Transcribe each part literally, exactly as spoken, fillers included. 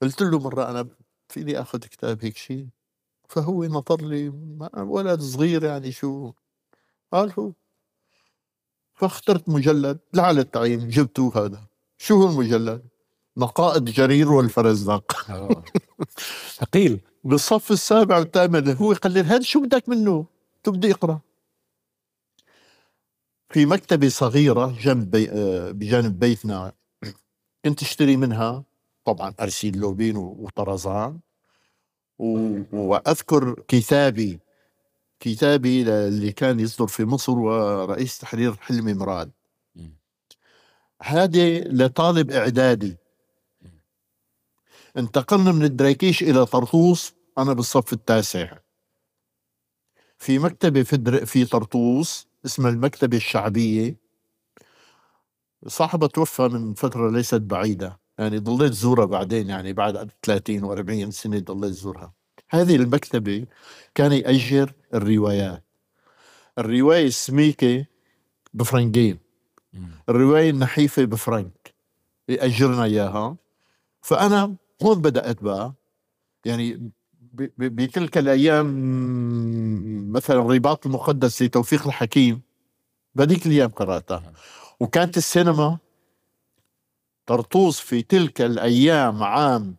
قلت له مرة أنا فيني أخذ كتاب هيك شيء؟ فهو نظر لي ولد صغير يعني شو قال هو، فاخترت مجلد لعلى التعيين جبته. هذا شو هو المجلد؟ نقائد جرير والفرزدق. ثقيل. بالصف السابع والثامن. هو قال لي هذا شو بدك منه؟ قلت بدي اقرا. في مكتبة صغيرة جنب بي... بجانب بيتنا كنت اشتري منها طبعا ارسيل لوبين وطرزان و... واذكر كتابي كتابي اللي كان يصدر في مصر ورئيس تحرير حلمي مراد، هذه لطالب اعدادي. انتقلنا من الدراكيش الى طرطوس انا بالصف التاسع، في مكتبة في, در... في طرطوس اسمها المكتبة الشعبية. صاحبها توفى من فترة ليست بعيدة، يعني ضليت زورها بعدين، يعني بعد ثلاثين وأربعين سنة ضليت زورها. هذه المكتبة كان يأجر الروايات، الرواية السميكة بفرنكين، الرواية النحيفة بفرنك، يأجرنا إياها. فأنا هون بدأت بقى يعني بتلك الأيام مثلا الرباط المقدس لتوفيق الحكيم بهذيك الأيام قرأتها. وكانت السينما طرطوس في تلك الأيام عام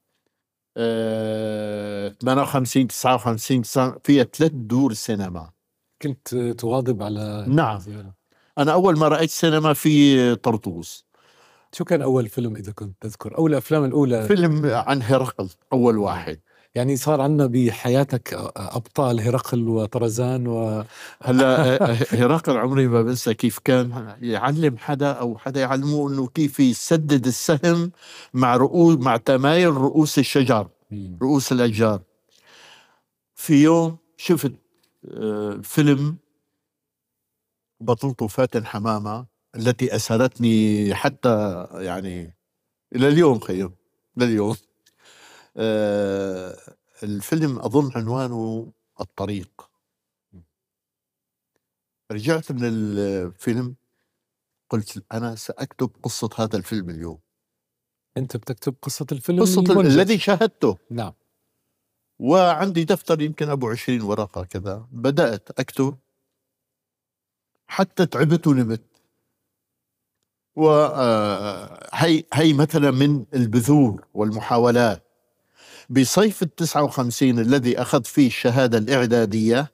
اه ثمانية وخمسين تسعة وخمسين فيها ثلاث دور سينما. كنت تواظب على نعم زيارة. أنا أول ما رأيت سينما في طرطوس. شو كان أول فيلم إذا كنت تذكر؟ أول الأفلام الأولى؟ فيلم عن هرقل أول واحد. يعني صار عندنا بحياتك أبطال هرقل وطرزان و هلا هرقل عمري ما بنسى كيف كان يعلم حدا أو حدا يعلمه إنه كيف يسدد السهم مع رؤوس مع تمايل رؤوس الشجر، رؤوس الأشجار. في يوم شفت فيلم بطلته فاتن حمامة التي أسرتني حتى يعني إلى اليوم خير لليوم. آه الفيلم أظن عنوانه الطريق. رجعت من الفيلم قلت أنا سأكتب قصة هذا الفيلم اليوم. أنت بتكتب قصة الفيلم قصة المنجز. الذي شاهدته. نعم. وعندي دفتر يمكن أبو عشرين ورقة كذا، بدأت أكتب حتى تعبت ونمت. وهي هي مثلا من البذور والمحاولات. بصيف التسعة وخمسين الذي أخذ فيه الشهادة الإعدادية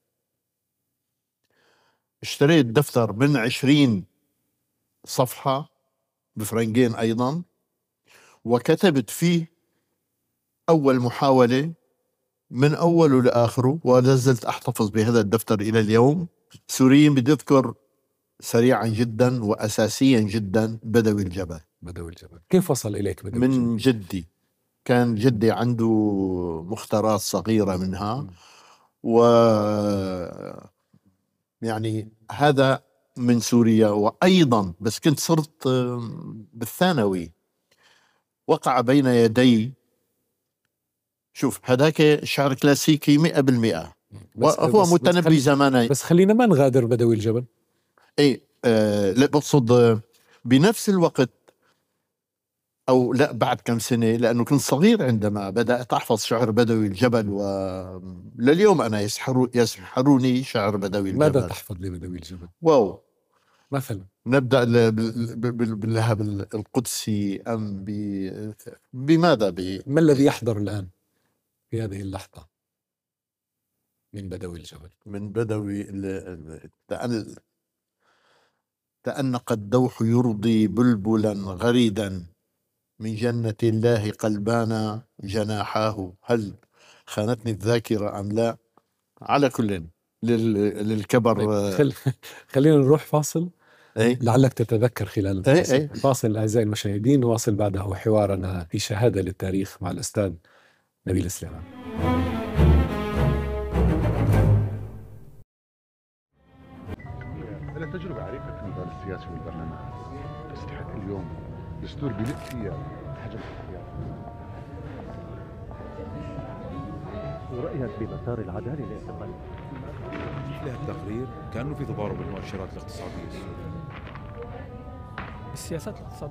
اشتريت دفتر من عشرين صفحة بفرنجين أيضا، وكتبت فيه أول محاولة من أوله لآخره، ولا زلت أحتفظ بهذا الدفتر إلى اليوم. سوريين بدي أذكر سريعا جدا وأساسيا جدا بدوي الجبل. بدوي الجبل كيف وصل إليك بدوي من الجبل؟ جدي. كان جدي عنده مختارات صغيرة منها، و يعني هذا من سوريا. وأيضا بس كنت صرت بالثانوي وقع بين يدي، شوف هذاك شعر كلاسيكي مئة بالمئة وهو متنبي زماني. بس خلينا ما نغادر بدوي الجبل. اي آه لا بقصد بنفس الوقت او لا بعد كم سنة، لانه كنت صغير عندما بدأت احفظ شعر بدوي الجبل، ولليوم انا يسحر يسحروني شعر بدوي الجبل. ماذا تحفظ لبدوي الجبل؟ واو مثلا نبدأ بالذهب القدسي أم بماذا ب... ما الذي يحضر الآن في هذه اللحظة من بدوي الجبل؟ من بدوي تأن... تأنق الدوح يرضي بلبلا غريدا، من جنة الله قلبانا جناحاه. هل خانتني الذاكرة أم لا؟ على كل لل... للكبر. خل... خلينا نروح فاصل. أي؟ لعلك تتذكر خلال الفاصل. أي أي. فاصل أعزائي المشاهدين، نواصل بعده حوارنا في شهادة للتاريخ مع الأستاذ نبيل سليمان. أنا تجربة عريقة في المجال السياسي والبرلمان، تستحق اليوم دستور بلد فيها حجم الاختيار. ورأيك بمسار العدالة الاعتقالي؟ له التقرير كأنه في تضارب المؤشرات الاقتصادية السورية. السياسات الاقتصادية